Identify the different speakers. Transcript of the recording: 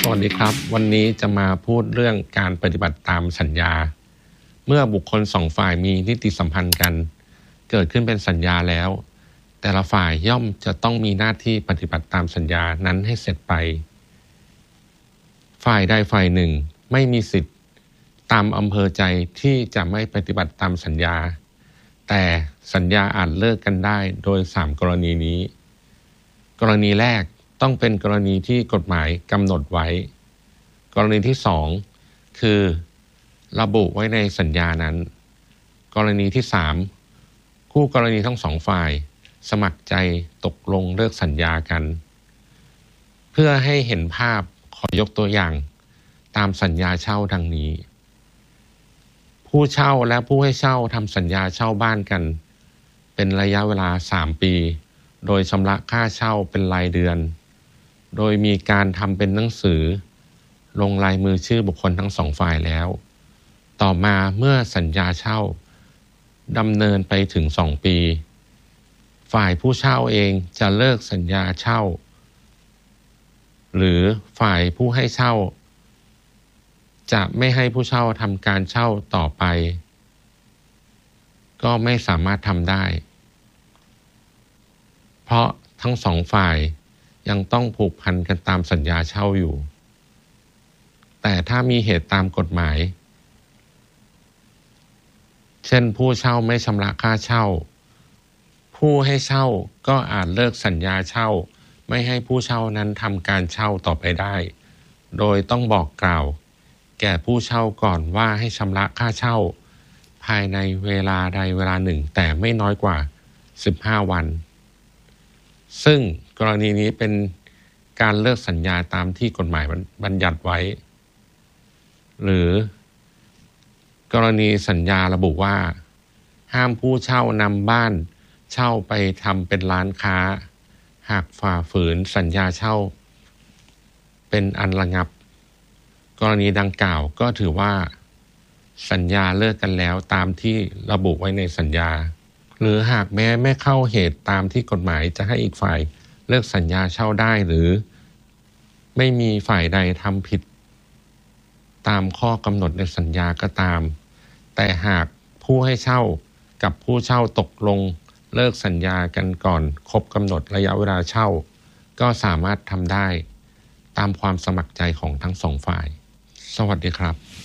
Speaker 1: วัสดีครับวันนี้จะมาพูดเรื่องการปฏิบัติตามสัญญาเมื่อบุคคลสองฝ่ายมีนิติสัมพันธ์กันเกิดขึ้นเป็นสัญญาแล้วแต่ละฝ่ายย่อมจะต้องมีหน้าที่ปฏิบัติตามสัญญานั้นให้เสร็จไปฝ่ายใดฝ่ายหนึ่งไม่มีสิทธิ์ตามอำเภอใจที่จะไม่ปฏิบัติตามสัญญาแต่สัญญาอาจเลิกกันได้โดย3 กรณีนี้กรณีแรกต้องเป็นกรณีที่กฎหมายกำหนดไว้กรณีที่2คือระบุไว้ในสัญญานั้นกรณีที่3คู่กรณีทั้ง2ฝ่ายสมัครใจตกลงเลิกสัญญากันเพื่อให้เห็นภาพขอยกตัวอย่างตามสัญญาเช่าดังนี้ผู้เช่าและผู้ให้เช่าทำสัญญาเช่าบ้านกันเป็นระยะเวลา3 ปีโดยชำระค่าเช่าเป็นรายเดือนโดยมีการทำเป็นหนังสือลงลายมือชื่อบุคคลทั้ง2 ฝ่ายแล้วต่อมาเมื่อสัญญาเช่าดำเนินไปถึง2 ปีฝ่ายผู้เช่าเองจะเลิกสัญญาเช่าหรือฝ่ายผู้ให้เช่าจะไม่ให้ผู้เช่าทำการเช่าต่อไปก็ไม่สามารถทำได้เพราะทั้ง2 ฝ่ายยังต้องผูกพันกันตามสัญญาเช่าอยู่แต่ถ้ามีเหตุตามกฎหมายเช่นผู้เช่าไม่ชำระค่าเช่าผู้ให้เช่าก็อาจเลิกสัญญาเช่าไม่ให้ผู้เช่านั้นทำการเช่าต่อไปได้โดยต้องบอกกล่าวแก่ผู้เช่าก่อนว่าให้ชำระค่าเช่าภายในเวลาใดเวลาหนึ่งแต่ไม่น้อยกว่า15 วันซึ่งกรณีนี้เป็นการเลิกสัญญาตามที่กฎหมายบัญญัติไว้หรือกรณีสัญญาระบุว่าห้ามผู้เช่านำบ้านเช่าไปทำเป็นร้านค้าหากฝ่าฝืนสัญญาเช่าเป็นอันระงับกรณีดังกล่าวก็ถือว่าสัญญาเลิกกันแล้วตามที่ระบุไว้ในสัญญาหรือหากแม้ไม่เข้าเหตุตามที่กฎหมายจะให้อีกฝ่ายเลิกสัญญาเช่าได้หรือไม่มีฝ่ายใดทำผิดตามข้อกำหนดในสัญญาก็ตามแต่หากผู้ให้เช่ากับผู้เช่าตกลงเลิกสัญญากันก่อนครบกำหนดระยะเวลาเช่าก็สามารถทำได้ตามความสมัครใจของทั้ง2 ฝ่ายสวัสดีครับ